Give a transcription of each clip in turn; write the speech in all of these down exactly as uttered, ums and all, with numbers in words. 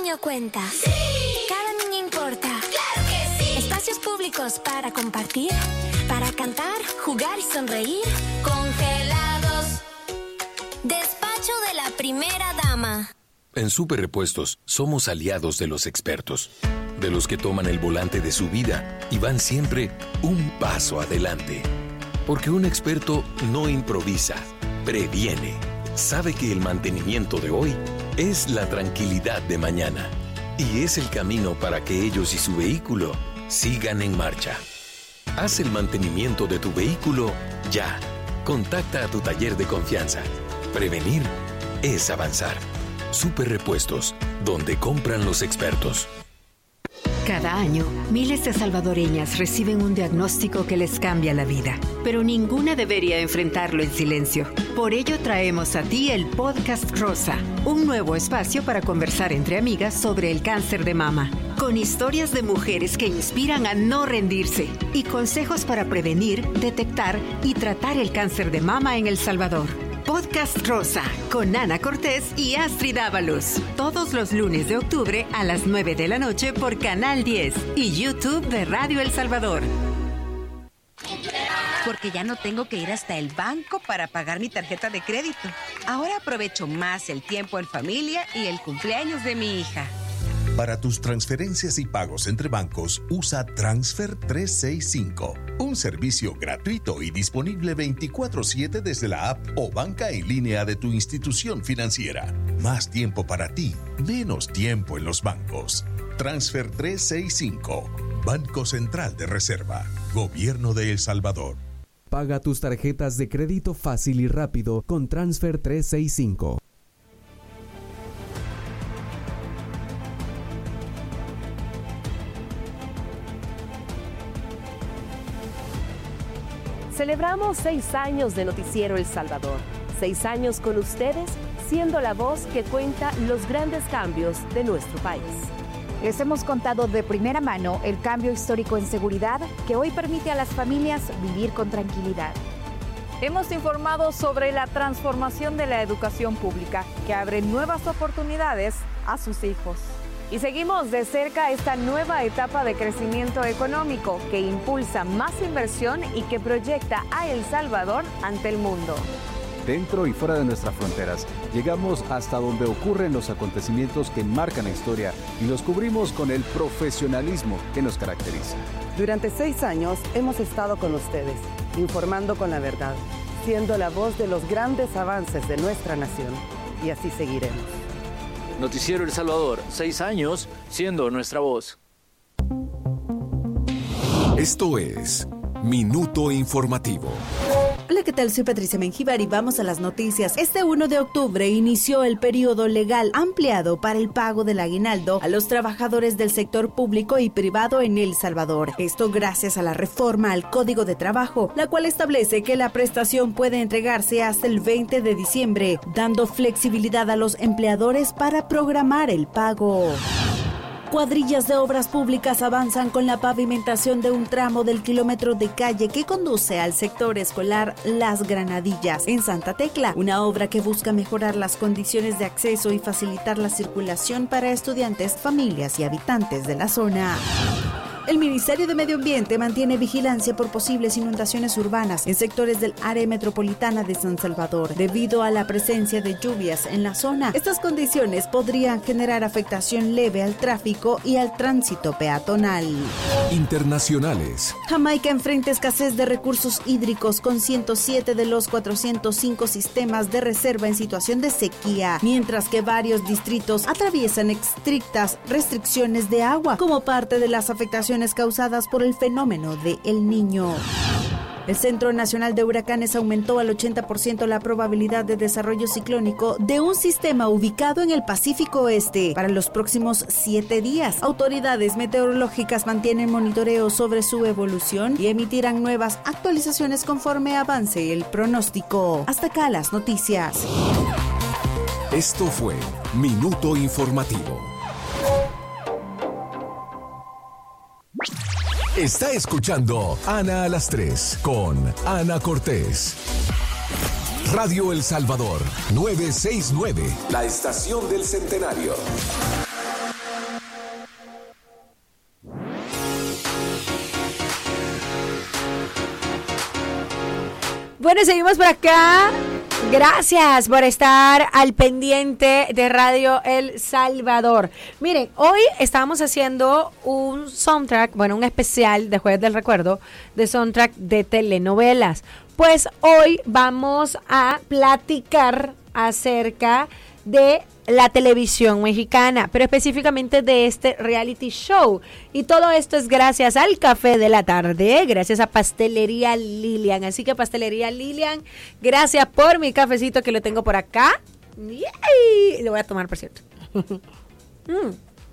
niño cuenta. Sí. Cada niño importa. Claro que sí. Espacios públicos para compartir, para cantar, jugar y sonreír. Congelados. Despacho de la primera dama. En Super Repuestos somos aliados de los expertos, de los que toman el volante de su vida y van siempre un paso adelante. Porque un experto no improvisa, previene. Sabe que el mantenimiento de hoy es la tranquilidad de mañana y es el camino para que ellos y su vehículo sigan en marcha. Haz el mantenimiento de tu vehículo ya. Contacta a tu taller de confianza. Prevenir es avanzar. Super Repuestos, donde compran los expertos. Cada año, miles de salvadoreñas reciben un diagnóstico que les cambia la vida, pero ninguna debería enfrentarlo en silencio. Por ello traemos a ti el Podcast Rosa, un nuevo espacio para conversar entre amigas sobre el cáncer de mama, con historias de mujeres que inspiran a no rendirse y consejos para prevenir, detectar y tratar el cáncer de mama en El Salvador. Podcast Rosa, con Ana Cortés y Astrid Ábalos. Todos los lunes de octubre a las nueve de la noche por Canal diez y YouTube de Radio El Salvador. Porque ya no tengo que ir hasta el banco para pagar mi tarjeta de crédito. Ahora aprovecho más el tiempo en familia y el cumpleaños de mi hija. Para tus transferencias y pagos entre bancos, usa Transfer trescientos sesenta y cinco. Un servicio gratuito y disponible veinticuatro siete desde la app o banca en línea de tu institución financiera. Más tiempo para ti, menos tiempo en los bancos. Transfer trescientos sesenta y cinco. Banco Central de Reserva. Gobierno de El Salvador. Paga tus tarjetas de crédito fácil y rápido con Transfer trescientos sesenta y cinco. Celebramos seis años de Noticiero El Salvador. Seis años con ustedes, siendo la voz que cuenta los grandes cambios de nuestro país. Les hemos contado de primera mano el cambio histórico en seguridad que hoy permite a las familias vivir con tranquilidad. Hemos informado sobre la transformación de la educación pública que abre nuevas oportunidades a sus hijos. Y seguimos de cerca esta nueva etapa de crecimiento económico que impulsa más inversión y que proyecta a El Salvador ante el mundo. Dentro y fuera de nuestras fronteras, llegamos hasta donde ocurren los acontecimientos que marcan la historia y los cubrimos con el profesionalismo que nos caracteriza. Durante seis años hemos estado con ustedes, informando con la verdad, siendo la voz de los grandes avances de nuestra nación. Y así seguiremos. Noticiero El Salvador, seis años siendo nuestra voz. Esto es Minuto Informativo. Hola, ¿qué tal? Soy Patricia Mengíbar y vamos a las noticias. Este primero de octubre inició el periodo legal ampliado para el pago del aguinaldo a los trabajadores del sector público y privado en El Salvador. Esto gracias a la reforma al Código de Trabajo, la cual establece que la prestación puede entregarse hasta el veinte de diciembre, dando flexibilidad a los empleadores para programar el pago. Cuadrillas de obras públicas avanzan con la pavimentación de un tramo del kilómetro de calle que conduce al sector escolar Las Granadillas en Santa Tecla, una obra que busca mejorar las condiciones de acceso y facilitar la circulación para estudiantes, familias y habitantes de la zona. El Ministerio de Medio Ambiente mantiene vigilancia por posibles inundaciones urbanas en sectores del área metropolitana de San Salvador, debido a la presencia de lluvias en la zona. Estas condiciones podrían generar afectación leve al tráfico y al tránsito peatonal. Internacionales. Jamaica enfrenta escasez de recursos hídricos con ciento siete de los cuatrocientos cinco sistemas de reserva en situación de sequía, mientras que varios distritos atraviesan estrictas restricciones de agua como parte de las afectaciones causadas por el fenómeno de El Niño. El Centro Nacional de Huracanes aumentó al ochenta por ciento la probabilidad de desarrollo ciclónico de un sistema ubicado en el Pacífico Oeste para los próximos siete días. Autoridades meteorológicas mantienen monitoreo sobre su evolución y emitirán nuevas actualizaciones conforme avance el pronóstico. Hasta acá las noticias. Esto fue Minuto Informativo. Está escuchando Ana a las tres con Ana Cortés. Radio El Salvador, novecientos sesenta y nueve, la estación del centenario. Bueno, seguimos por acá. Gracias por estar al pendiente de Radio El Salvador. Miren, hoy estábamos haciendo un soundtrack, bueno, un especial de Jueves del Recuerdo, de soundtrack de telenovelas. Pues hoy vamos a platicar acerca de la televisión mexicana, pero específicamente de este reality show. Y todo esto es gracias al Café de la Tarde, gracias a Pastelería Lilian. Así que Pastelería Lilian, gracias por mi cafecito que lo tengo por acá. ¡Yay! Lo voy a tomar, por cierto. mm.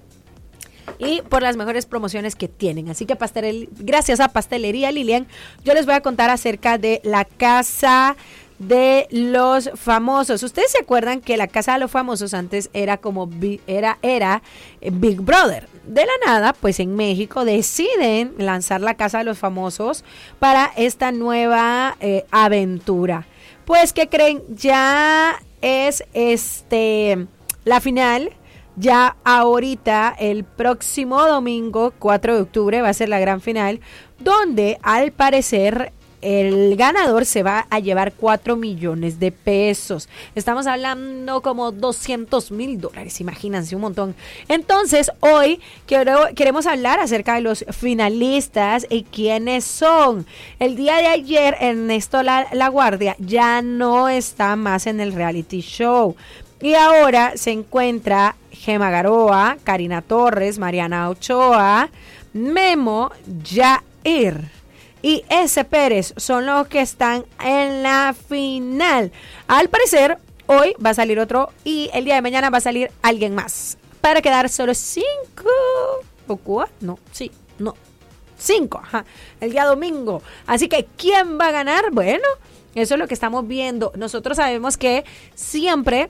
Y por las mejores promociones que tienen. Así que pastel, gracias a Pastelería Lilian, yo les voy a contar acerca de la Casa de los Famosos. Ustedes se acuerdan que la Casa de los Famosos antes era como era era Big Brother. De la nada, pues en México deciden lanzar la Casa de los Famosos para esta nueva eh, aventura. Pues, ¿qué creen? Ya es este la final. Ya ahorita, el próximo domingo, cuatro de octubre, va a ser la gran final, donde al parecer el ganador se va a llevar cuatro millones de pesos. Estamos hablando como doscientos mil dólares, imagínense, un montón. Entonces, hoy quiero, queremos hablar acerca de los finalistas y quiénes son. El día de ayer, Ernesto La, La Guardia ya no está más en el reality show. Y ahora se encuentra Gema Garoa, Karina Torres, Mariana Ochoa, Memo, Jair y S. Pérez son los que están en la final. Al parecer, hoy va a salir otro y el día de mañana va a salir alguien más. Para quedar solo cinco. ¿O cuatro? No, sí, no. Cinco, ajá. El día domingo. Así que, ¿quién va a ganar? Bueno, eso es lo que estamos viendo. Nosotros sabemos que siempre...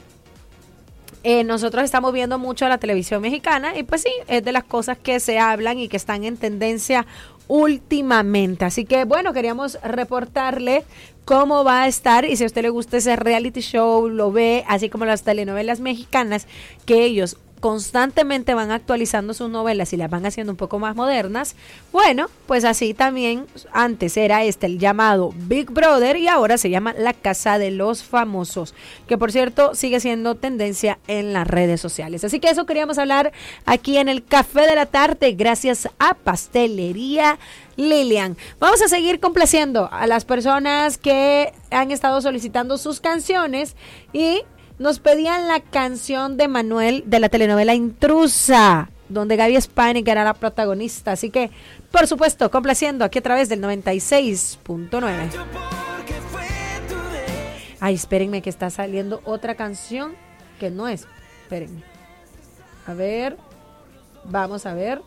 Eh, nosotros estamos viendo mucho la televisión mexicana y pues sí, es de las cosas que se hablan y que están en tendencia últimamente. Así que bueno, queríamos reportarle cómo va a estar y si a usted le gusta ese reality show, lo ve, así como las telenovelas mexicanas, que ellos constantemente van actualizando sus novelas y las van haciendo un poco más modernas. Bueno, pues así también antes era este el llamado Big Brother y ahora se llama La Casa de los Famosos, que por cierto sigue siendo tendencia en las redes sociales. Así que eso queríamos hablar aquí en el Café de la Tarde gracias a Pastelería Lilian. Vamos a seguir complaciendo a las personas que han estado solicitando sus canciones y nos pedían la canción de Manuel de la telenovela Intrusa, donde Gaby Spanik era la protagonista. Así que, por supuesto, complaciendo aquí a través del noventa y seis punto nueve. Ay, espérenme que está saliendo otra canción que no es. Espérenme. A ver. Vamos a ver.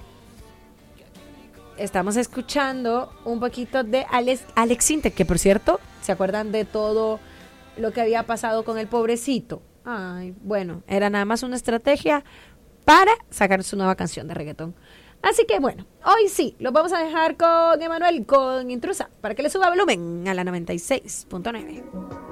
Estamos escuchando un poquito de Alex, Alex Intec, que por cierto, ¿se acuerdan de todo lo que había pasado con el pobrecito? Ay, bueno, era nada más una estrategia para sacar su nueva canción de reggaetón. Así que bueno, hoy sí, lo vamos a dejar con Emanuel, con Intrusa, para que le suba volumen a la noventa y seis punto nueve.